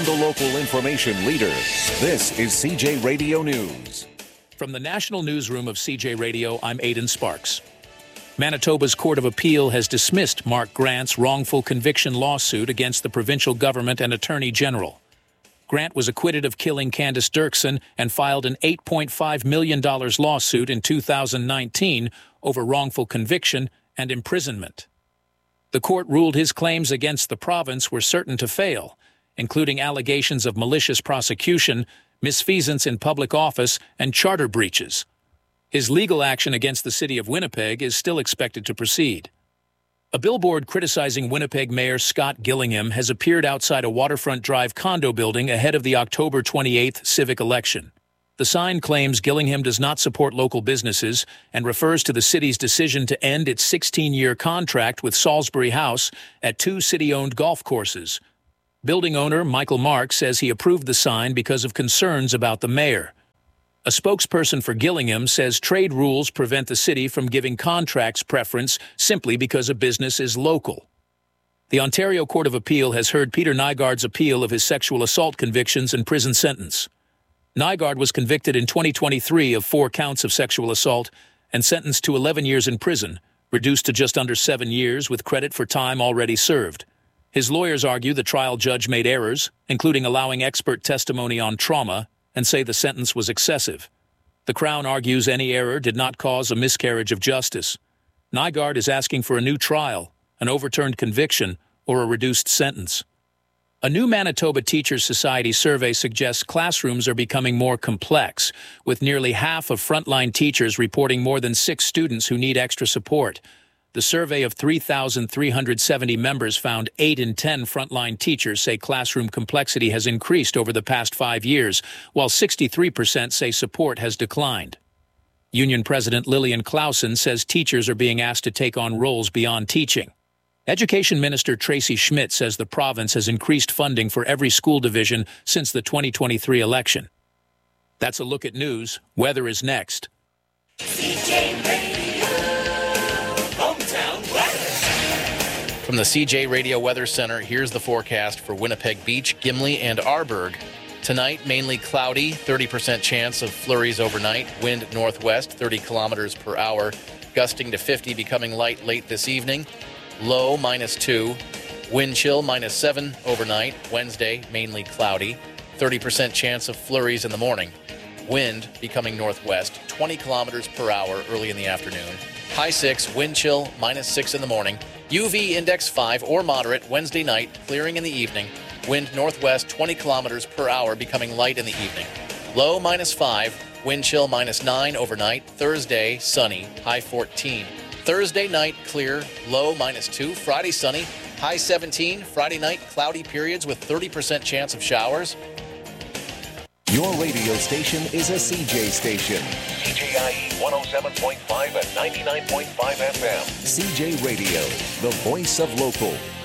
from the local information leader. This is CJ Radio News. From the National Newsroom of CJ Radio, I'm Aidan Sparks. Manitoba's Court of Appeal has dismissed Mark Grant's wrongful conviction lawsuit against the provincial government and Attorney General. Grant was acquitted of killing Candace Dirksen and filed an $8.5 million lawsuit in 2019 over wrongful conviction and imprisonment. The court ruled his claims against the province were certain to fail, including allegations of malicious prosecution, misfeasance in public office, and charter breaches. His legal action against the city of Winnipeg is still expected to proceed. A billboard criticizing Winnipeg Mayor Scott Gillingham has appeared outside a Waterfront Drive condo building ahead of the October 28th civic election. The sign claims Gillingham does not support local businesses and refers to the city's decision to end its 16-year contract with Salisbury House at 2 city-owned golf courses. Building owner Michael Mark says he approved the sign because of concerns about the mayor. A spokesperson for Gillingham says trade rules prevent the city from giving contracts preference simply because a business is local. The Ontario Court of Appeal has heard Peter Nygaard's appeal of his sexual assault convictions and prison sentence. Nygaard was convicted in 2023 of 4 counts of sexual assault and sentenced to 11 years in prison, reduced to just under 7 years with credit for time already served. His lawyers argue the trial judge made errors, including allowing expert testimony on trauma, and say the sentence was excessive. The Crown argues any error did not cause a miscarriage of justice. Nygaard is asking for a new trial, an overturned conviction, or a reduced sentence. A new Manitoba Teachers Society survey suggests classrooms are becoming more complex, with nearly half of frontline teachers reporting more than 6 students who need extra support. The survey of 3,370 members found 8 in 10 frontline teachers say classroom complexity has increased over the past 5 years, while 63% say support has declined. Union President Lillian Clausen says teachers are being asked to take on roles beyond teaching. Education Minister Tracy Schmidt says the province has increased funding for every school division since the 2023 election. That's a look at news. Weather is next. CJ Radio, hometown weather. From the CJ Radio Weather Center, here's the forecast for Winnipeg Beach, Gimli, and Arborg. Tonight, mainly cloudy, 30% chance of flurries overnight. Wind northwest, 30 kilometers per hour, gusting to 50, becoming light late this evening. Low, -2. Wind chill, -7 overnight. Wednesday, mainly cloudy. 30% chance of flurries in the morning. Wind becoming northwest, 20 kilometers per hour early in the afternoon. High 6, wind chill, -6 in the morning. UV index 5 or moderate Wednesday night, clearing in the evening. Wind northwest, 20 kilometers per hour, becoming light in the evening. Low, -5. Wind chill, -9 overnight. Thursday, sunny, high 14. Thursday night, clear, low -2. Friday, sunny, high 17. Friday night, cloudy periods with 30% chance of showers. Your radio station is a CJ station. CJIE 107.5 and 99.5 FM. CJ Radio, the voice of local.